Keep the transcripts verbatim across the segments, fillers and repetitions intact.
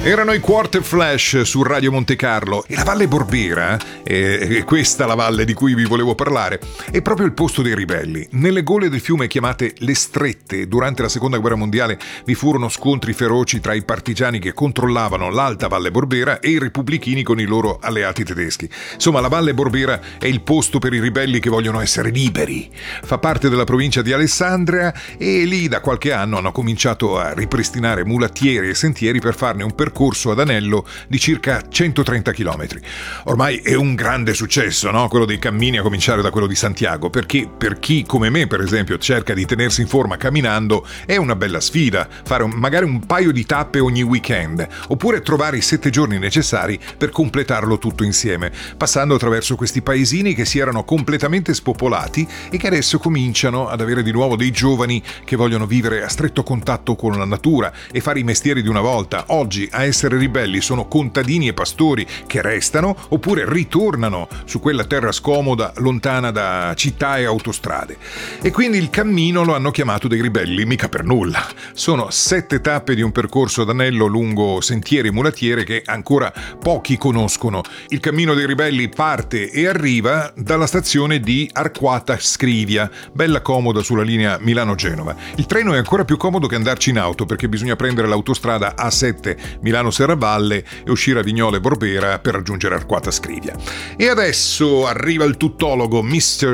Erano i Quarter Flash su Radio Monte Carlo e la Valle Borbera, e questa la valle di cui vi volevo parlare, è proprio il posto dei ribelli. Nelle gole del fiume chiamate le Strette, durante la Seconda Guerra Mondiale vi furono scontri feroci tra i partigiani che controllavano l'Alta Valle Borbera e i repubblichini con i loro alleati tedeschi. Insomma, la Valle Borbera è il posto per i ribelli che vogliono essere liberi. Fa parte della provincia di Alessandria e lì da qualche anno hanno cominciato a ripristinare mulattieri e sentieri per farne un percorso ad anello di circa centotrenta chilometri. Ormai è un grande successo, no? Quello dei cammini, a cominciare da quello di Santiago, perché per chi come me, per esempio, cerca di tenersi in forma camminando, è una bella sfida fare un, magari un paio di tappe ogni weekend, oppure trovare i sette giorni necessari per completarlo tutto insieme, passando attraverso questi paesini che si erano completamente spopolati e che adesso cominciano ad avere di nuovo dei giovani che vogliono vivere a stretto contatto con la natura e fare i mestieri di una volta. Oggi a essere ribelli sono contadini e pastori che restano oppure ritornano su quella terra scomoda, lontana da città e autostrade. E quindi il cammino lo hanno chiamato dei ribelli, mica per nulla. Sono sette tappe di un percorso ad anello lungo sentieri e mulattiere che ancora pochi conoscono. Il cammino dei ribelli parte e arriva dalla stazione di Arquata Scrivia, bella comoda sulla linea Milano-Genova. Il treno è ancora più comodo che andarci in auto, perché bisogna prendere l'autostrada A sette Milano-Serravalle e uscire a Vignole Borbera per raggiungere Arquata Scrivia. E adesso arriva il tuttologo mister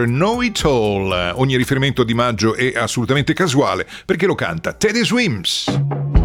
Know-It-All. Ogni riferimento di Maggio è assolutamente casuale perché lo canta Teddy Swims.